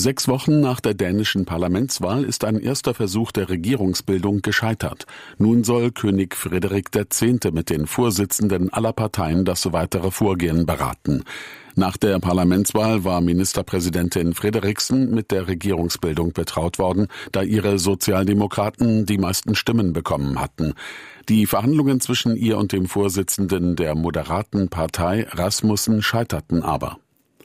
6 Wochen nach der dänischen Parlamentswahl ist ein erster Versuch der Regierungsbildung gescheitert. Nun soll König Frederik X. mit den Vorsitzenden aller Parteien das weitere Vorgehen beraten. Nach der Parlamentswahl war Ministerpräsidentin Frederiksen mit der Regierungsbildung betraut worden, da ihre Sozialdemokraten die meisten Stimmen bekommen hatten. Die Verhandlungen zwischen ihr und dem Vorsitzenden der moderaten Partei Rasmussen scheiterten aber.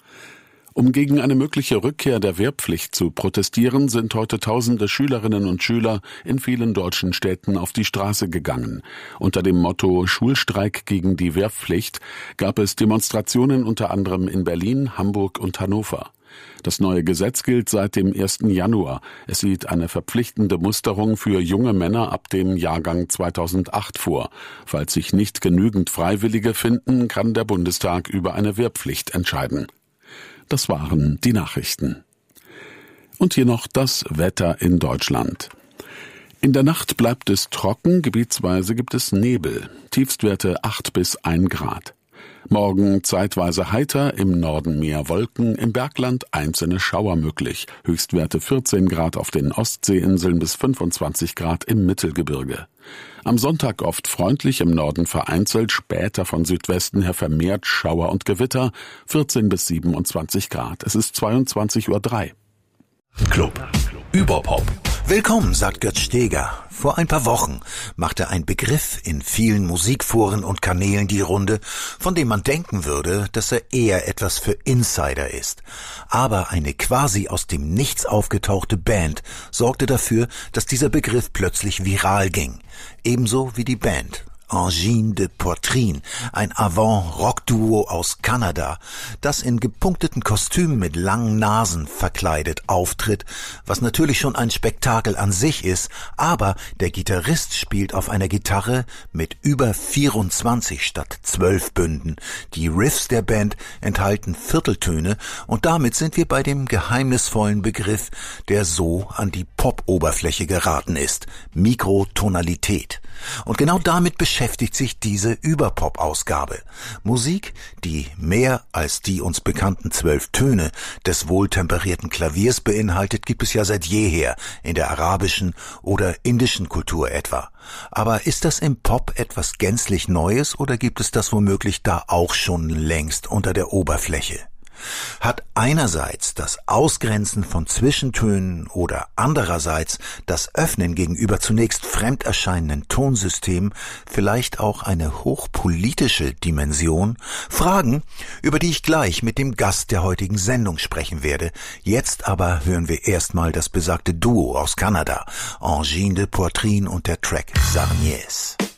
Um gegen eine mögliche Rückkehr der Wehrpflicht zu protestieren, sind heute tausende Schülerinnen und Schüler in vielen deutschen Städten auf die Straße gegangen. Unter dem Motto Schulstreik gegen die Wehrpflicht gab es Demonstrationen unter anderem in Berlin, Hamburg und Hannover. Das neue Gesetz gilt seit dem 1. Januar. Es sieht eine verpflichtende Musterung für junge Männer ab dem Jahrgang 2008 vor. Falls sich nicht genügend Freiwillige finden, kann der Bundestag über eine Wehrpflicht entscheiden. Das waren die Nachrichten. Und hier noch das Wetter in Deutschland. In der Nacht bleibt es trocken, gebietsweise gibt es Nebel. Tiefstwerte 8 bis 1 Grad. Morgen zeitweise heiter, im Norden mehr Wolken, im Bergland einzelne Schauer möglich. Höchstwerte 14 Grad auf den Ostseeinseln bis 25 Grad im Mittelgebirge. Am Sonntag oft freundlich, im Norden vereinzelt, später von Südwesten her vermehrt Schauer und Gewitter, 14 bis 27 Grad. Es ist 22:03 Uhr. Club Überpop. Willkommen, sagt Götz Steger. Vor ein paar Wochen machte ein Begriff in vielen Musikforen und Kanälen die Runde, von dem man denken würde, dass er eher etwas für Insider ist. Aber eine quasi aus dem Nichts aufgetauchte Band sorgte dafür, dass dieser Begriff plötzlich viral ging. Ebenso wie die Band. Angine de Poitrine, ein Avant-Rock-Duo aus Kanada, das in gepunkteten Kostümen mit langen Nasen verkleidet auftritt, was natürlich schon ein Spektakel an sich ist, aber der Gitarrist spielt auf einer Gitarre mit über 24 statt 12 Bünden. Die Riffs der Band enthalten Vierteltöne und damit sind wir bei dem geheimnisvollen Begriff, der so an die Pop-Oberfläche geraten ist: Mikrotonalität. Und genau damit beschäftigt sich diese Überpop-Ausgabe. Musik, die mehr als die uns bekannten 12 Töne des wohltemperierten Klaviers beinhaltet, gibt es ja seit jeher in der arabischen oder indischen Kultur etwa. Aber ist das im Pop etwas gänzlich Neues oder gibt es das womöglich da auch schon längst unter der Oberfläche? Hat einerseits das Ausgrenzen von Zwischentönen oder andererseits das Öffnen gegenüber zunächst fremd erscheinenden Tonsystemen vielleicht auch eine hochpolitische Dimension? Fragen, über die ich gleich mit dem Gast der heutigen Sendung sprechen werde. Jetzt aber hören wir erstmal das besagte Duo aus Kanada, Angine de Poitrine und der Track Sarnies.